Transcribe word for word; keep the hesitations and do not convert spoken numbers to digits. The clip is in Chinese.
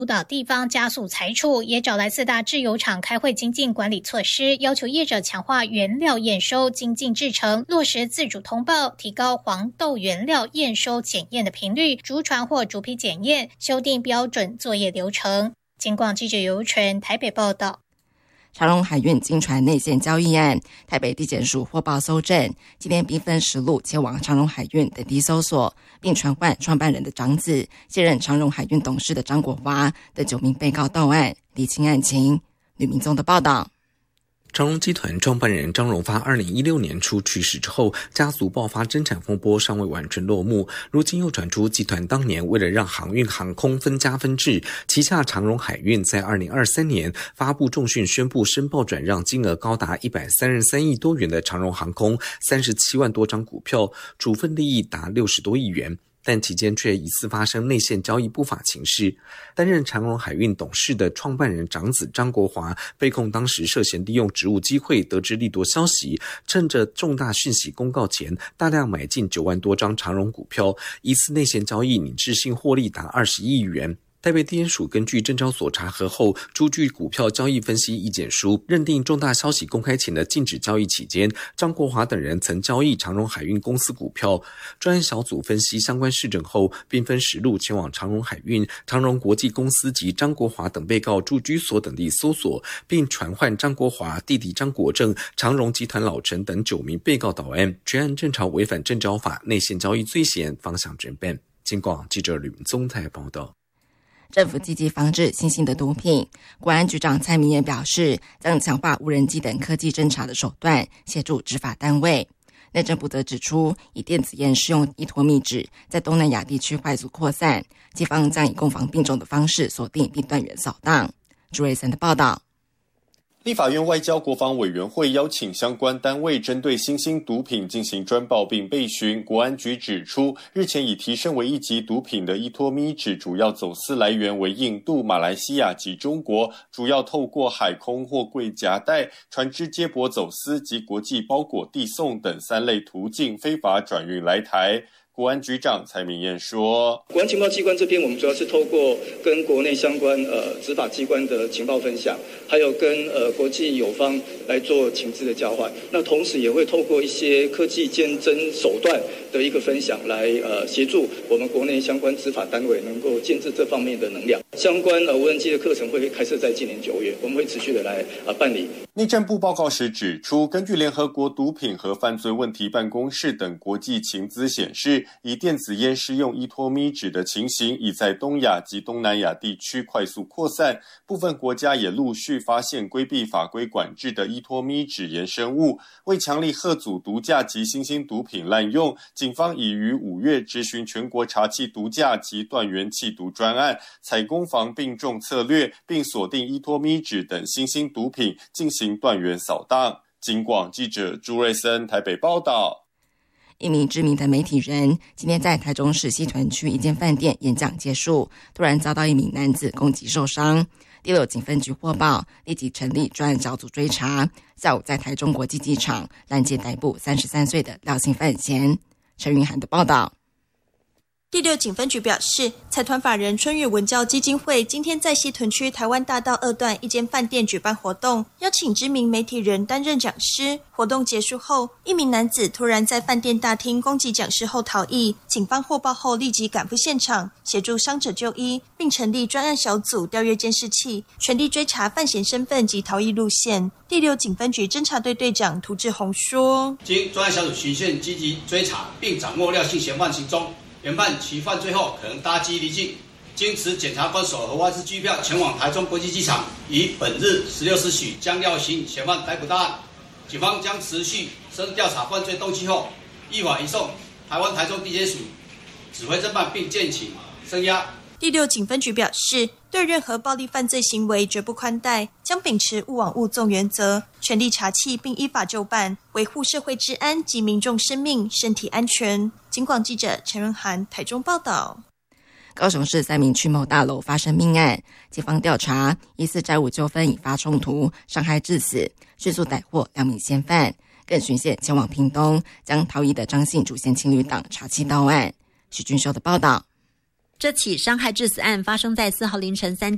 督导地方加速裁处，也找来四大制油厂开会精进管理措施，要求业者强化原料验收、精进制程，落实自主通报，提高黄豆原料验收检验的频率，逐船或逐批检验，修订标准作业流程。警广记者尤纯台北报道。 长荣海运经船内线交易案，台北地检署获报搜证，今天兵分十路前往长荣海运等地搜索，并传唤创办人的长子、现任长荣海运董事的张国华等九名被告到案，厘清案情。吕明宗的报道。 长荣集团创办人张荣发二零一六年初去世之后，家族爆发争产风波尚未完全落幕，如今又传出集团当年为了让航运航空分家分治，旗下长荣海运在二零二三年发布重讯，宣布申报转让金额高达一百三十三亿多元的长荣航空三十七万多张股票，处分利益达六十多亿元。但期间却疑似发生内线交易不法情事。担任长荣海运董事的创办人长子张国华被控当时涉嫌利用职务机会得知利多消息，趁着重大讯息公告前大量买进九万多张长荣股票，疑似内线交易拟制性获利达二十亿元。台北地检署根据证交所查核后，出具股票交易分析意见书，认定重大消息公开前的禁止交易期间，张国华等人曾交易长荣海运公司股票。专案小组分析相关事证后，并分十路前往长荣海运、长荣国际公司及张国华等被告住居所等地搜索，并传唤张国华弟弟张国正、长荣集团老陈等九名被告到案。全案正朝违反证交法内线交易罪嫌方向侦办。警广记者吕宗台报道。 政府积极防治新兴的毒品，国安局长蔡明也表示，将强化无人机等科技侦查的手段，协助执法单位。内政部则指出，以电子烟施用依托密纸在东南亚地区快速扩散，警方将以攻防并重的方式锁定并断源扫荡。朱瑞森的报道。 立法院外交国防委员会邀请相关单位针对新兴毒品进行专报并备询。国安局指出，日前已提升为一级毒品的依托咪纸主要走私来源为印度、马来西亚及中国，主要透过海空货柜夹带、船只接驳走私及国际包裹递送等三类途径非法转运来台。国安局长蔡明彦说， 国安情报机关这边我们主要是透过跟国内相关呃执法机关的情报分享，还有跟呃国际友方来做情资的交换，那同时也会透过一些科技监侦手段的一个分享来呃协助我们国内相关执法单位能够建制这方面的能量。相关呃无人机的课程会开设在今年九月，我们会持续的来呃办理。 内政部报告时指出，根据联合国毒品和犯罪问题办公室等国际情资显示，以电子烟施用依托咪纸的情形已在东亚及东南亚地区快速扩散，部分国家也陆续发现规避法规管制的依托咪纸衍生物。为强力遏阻毒驾及新兴毒品滥用，警方已于五月执行全国查缉毒驾及断源缉毒专案，采攻防并重策略，并锁定依托咪纸等新兴毒品进行断源扫荡。警广记者朱瑞森台北报道。 一名知名的媒体人今天在台中市西屯区一间饭店演讲结束，突然遭到一名男子攻击受伤。第六警分局获报，立即成立专案小组追查。下午在台中国际机场拦截逮捕三十三岁的廖姓犯嫌。陈云涵的报道。 第六警分局表示，财团法人春月文教基金会今天在西屯区台湾大道二段一间饭店举办活动，邀请知名媒体人担任讲师。活动结束后，一名男子突然在饭店大厅攻击讲师后逃逸，警方获报后立即赶赴现场，协助伤者就医，并成立专案小组调阅监视器，全力追查犯嫌身份及逃逸路线。第六警分局侦查队队长涂志宏说， 经专案小组循线积极追查，并掌握廖姓嫌犯行踪，研判其犯罪后可能搭机离境，经持检察官手核外事机票前往台中国际机场，于本日十六时许将廖姓嫌犯逮捕到案。警方将持续深入调查犯罪动机后，依法移送台湾台中地检署指挥侦办，并建请声押。 第六警分局表示，对任何暴力犯罪行为绝不宽待，将秉持勿往勿纵原则，全力查缉并依法就办，维护社会治安及民众生命身体安全。警广记者陈润涵台中报道。 高雄市三民区某大楼发生命案，警方调查疑似债务纠纷引发冲突，伤害致死，迅速逮获两名嫌犯，更循线前往屏东，将逃逸的张姓主嫌情侣档查缉到案。许君秀的报道。 这起伤害致死案发生在四号凌晨三点。